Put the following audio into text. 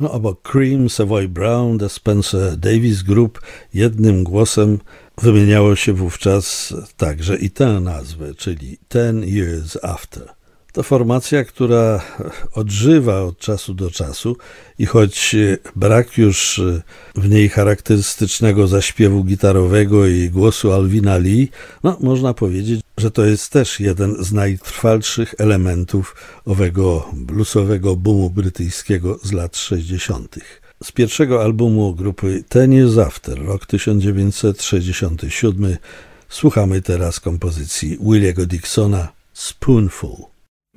No, obok Cream, Savoy Brown, The Spencer Davis Group jednym głosem wymieniało się wówczas także i tę nazwę, czyli 10 Years After. To formacja, która odżywa od czasu do czasu i choć brak już w niej charakterystycznego zaśpiewu gitarowego i głosu Alvina Lee, no można powiedzieć, że to jest też jeden z najtrwalszych elementów owego bluesowego boomu brytyjskiego z lat 60. Z pierwszego albumu grupy 10 Years After, rok 1967, słuchamy teraz kompozycji Williego Dixona Spoonful.